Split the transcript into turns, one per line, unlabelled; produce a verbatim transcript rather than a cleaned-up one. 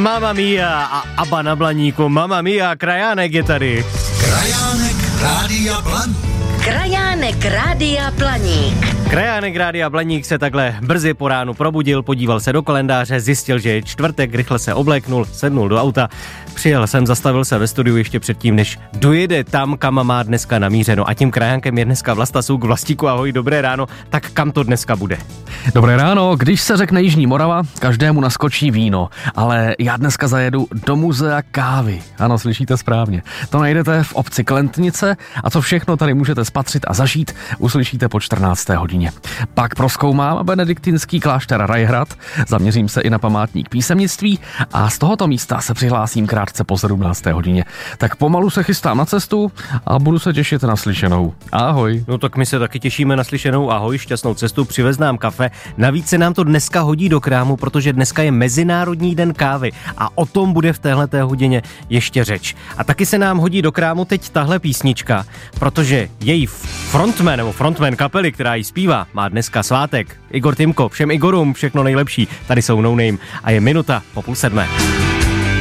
Mamma Mia a Abba na Blaníku. Mamma Mia, Krajánek je tady.
Krajánek Rádia Blaník.
Krajánek Rádia Blaník.
Krajánek Rádia Blaník se takhle brzy po ránu probudil, podíval se do kalendáře, zjistil, že je čtvrtek, rychle se obléknul, sednul do auta, přijel sem, zastavil se ve studiu ještě předtím, než dojede tam, kam má dneska namířeno. A tím krajánkem je dneska Vlasta Suk. Vlastíku, ahoj, dobré ráno. Tak kam to dneska bude?
Dobré ráno, když se řekne Jižní Morava, každému naskočí víno, ale já dneska zajedu do muzea kávy. Ano, slyšíte správně. To najdete v obci Klentnice a co všechno tady můžete spatřit a zažít, uslyšíte po čtrnácté hodině. Pak prozkoumám benediktinský klášter Rajhrad, zaměřím se i na památník písemnictví a z tohoto místa se přihlásím krátce po sedmnácté hodině. Tak pomalu se chystám na cestu a budu se těšit na slyšenou. Ahoj.
No tak my se taky těšíme na slyšenou. Ahoj, šťastnou cestu, přivez nám kafe. Navíc se nám to dneska hodí do krámu, protože dneska je Mezinárodní den kávy a o tom bude v téhleté hodině ještě řeč. A taky se nám hodí do krámu teď tahle písnička, protože její frontman nebo frontman kapely, která ji zpívá, má dneska svátek. Igor Timko, všem Igorům všechno nejlepší. Tady jsou No Name a je minuta po půl sedmé.